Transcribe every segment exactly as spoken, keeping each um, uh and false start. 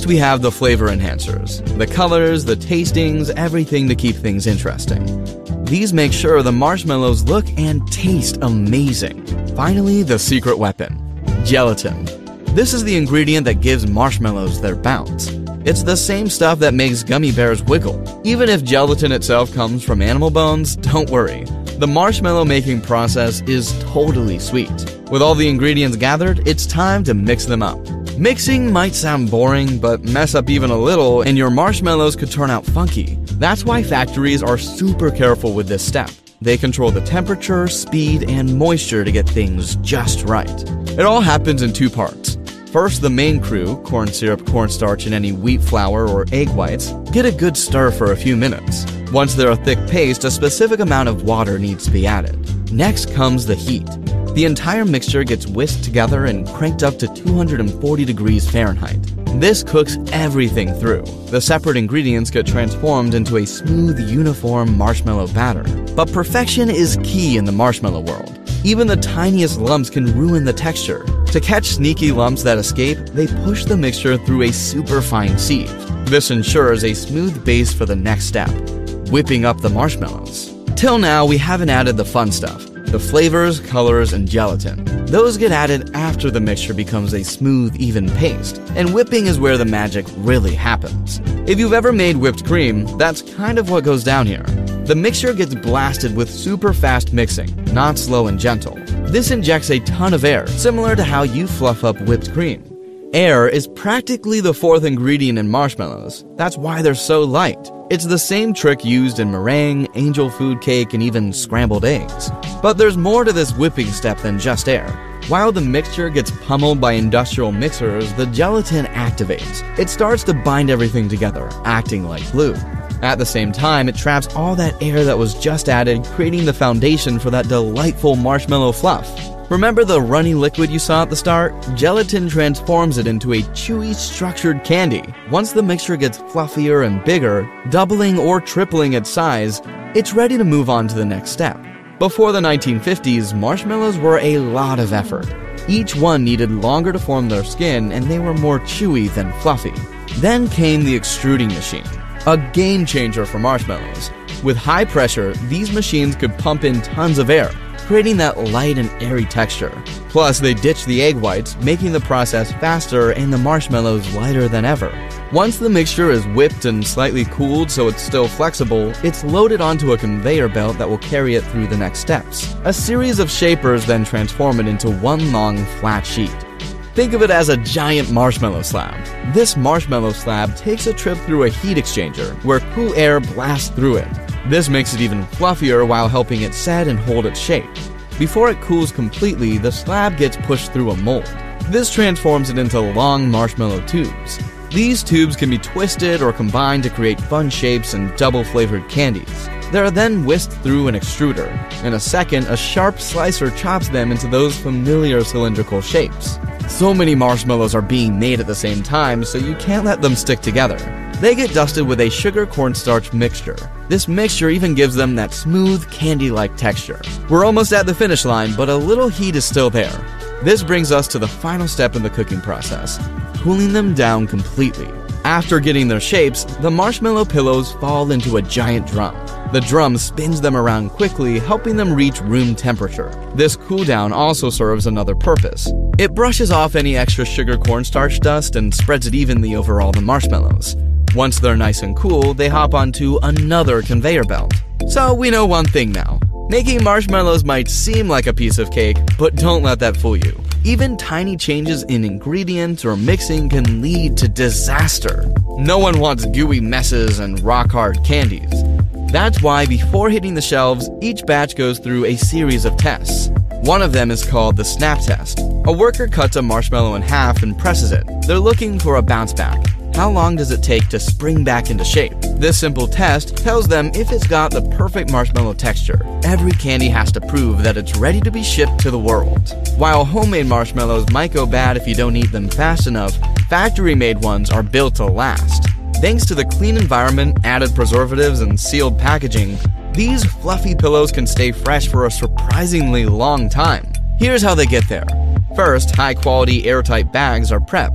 Next, we have the flavor enhancers. The colors, the tastings, everything to keep things interesting. These make sure the marshmallows look and taste amazing. Finally, the secret weapon, gelatin. This is the ingredient that gives marshmallows their bounce. It's the same stuff that makes gummy bears wiggle. Even if gelatin itself comes from animal bones, don't worry. The marshmallow making process is totally sweet. With all the ingredients gathered, it's time to mix them up. Mixing might sound boring, but mess up even a little and your marshmallows could turn out funky. That's why factories are super careful with this step. They control the temperature, speed, and moisture to get things just right. It all happens in two parts. First, the main crew, corn syrup, cornstarch, and any wheat flour or egg whites, get a good stir for a few minutes. Once they're a thick paste, a specific amount of water needs to be added. Next comes the heat. The entire mixture gets whisked together and cranked up to two hundred forty degrees Fahrenheit. This cooks everything through. The separate ingredients get transformed into a smooth, uniform marshmallow batter. But perfection is key in the marshmallow world. Even the tiniest lumps can ruin the texture. To catch sneaky lumps that escape, they push the mixture through a super fine sieve. This ensures a smooth base for the next step, whipping up the marshmallows. Till now, we haven't added the fun stuff, the flavors, colors, and gelatin. Those get added after the mixture becomes a smooth, even paste, and whipping is where the magic really happens. If you've ever made whipped cream, that's kind of what goes down here. The mixture gets blasted with super fast mixing, not slow and gentle. This injects a ton of air, similar to how you fluff up whipped cream. Air is practically the fourth ingredient in marshmallows. That's why they're so light. It's the same trick used in meringue, angel food cake, and even scrambled eggs. But there's more to this whipping step than just air. While the mixture gets pummeled by industrial mixers, the gelatin activates. It starts to bind everything together, acting like glue. At the same time, it traps all that air that was just added, creating the foundation for that delightful marshmallow fluff. Remember the runny liquid you saw at the start? Gelatin transforms it into a chewy, structured candy. Once the mixture gets fluffier and bigger, doubling or tripling its size, it's ready to move on to the next step. Before the nineteen fifties, marshmallows were a lot of effort. Each one needed longer to form their skin, and they were more chewy than fluffy. Then came the extruding machine, a game changer for marshmallows. With high pressure, these machines could pump in tons of air, creating that light and airy texture. Plus, they ditched the egg whites, making the process faster and the marshmallows lighter than ever. Once the mixture is whipped and slightly cooled so it's still flexible, it's loaded onto a conveyor belt that will carry it through the next steps. A series of shapers then transform it into one long flat sheet. Think of it as a giant marshmallow slab. This marshmallow slab takes a trip through a heat exchanger, where cool air blasts through it. This makes it even fluffier while helping it set and hold its shape. Before it cools completely, the slab gets pushed through a mold. This transforms it into long marshmallow tubes. These tubes can be twisted or combined to create fun shapes and double-flavored candies. They are then whisked through an extruder. In a second, a sharp slicer chops them into those familiar cylindrical shapes. So many marshmallows are being made at the same time, so you can't let them stick together. They get dusted with a sugar cornstarch mixture. This mixture even gives them that smooth, candy-like texture. We're almost at the finish line, but a little heat is still there. This brings us to the final step in the cooking process, cooling them down completely. After getting their shapes, the marshmallow pillows fall into a giant drum. The drum spins them around quickly, helping them reach room temperature. This cool down also serves another purpose. It brushes off any extra sugar cornstarch dust and spreads it evenly over all the marshmallows. Once they're nice and cool, they hop onto another conveyor belt. So we know one thing now. Making marshmallows might seem like a piece of cake, but don't let that fool you. Even tiny changes in ingredients or mixing can lead to disaster. No one wants gooey messes and rock-hard candies. That's why before hitting the shelves, each batch goes through a series of tests. One of them is called the snap test. A worker cuts a marshmallow in half and presses it. They're looking for a bounce back. How long does it take to spring back into shape? This simple test tells them if it's got the perfect marshmallow texture. Every candy has to prove that it's ready to be shipped to the world. While homemade marshmallows might go bad if you don't eat them fast enough, factory-made ones are built to last. Thanks to the clean environment, added preservatives, and sealed packaging, these fluffy pillows can stay fresh for a surprisingly long time. Here's how they get there. First, high-quality airtight bags are prepped.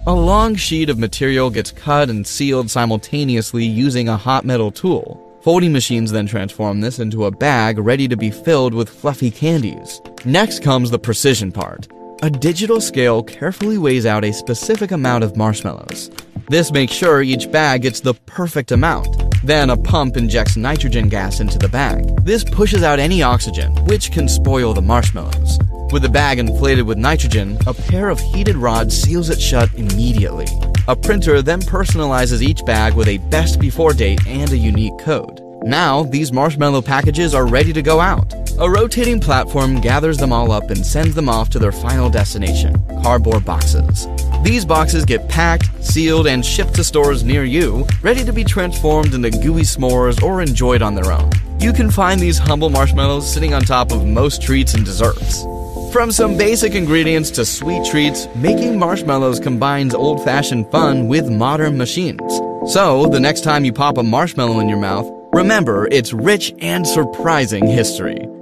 A long sheet of material gets cut and sealed simultaneously using a hot metal tool. Folding machines then transform this into a bag ready to be filled with fluffy candies. Next comes the precision part. A digital scale carefully weighs out a specific amount of marshmallows. This makes sure each bag gets the perfect amount. Then a pump injects nitrogen gas into the bag. This pushes out any oxygen, which can spoil the marshmallows. With the bag inflated with nitrogen, a pair of heated rods seals it shut immediately. A printer then personalizes each bag with a best before date and a unique code. Now, these marshmallow packages are ready to go out. A rotating platform gathers them all up and sends them off to their final destination, cardboard boxes. These boxes get packed, sealed, and shipped to stores near you, ready to be transformed into gooey s'mores or enjoyed on their own. You can find these humble marshmallows sitting on top of most treats and desserts. From some basic ingredients to sweet treats, making marshmallows combines old-fashioned fun with modern machines. So, the next time you pop a marshmallow in your mouth, remember its rich and surprising history.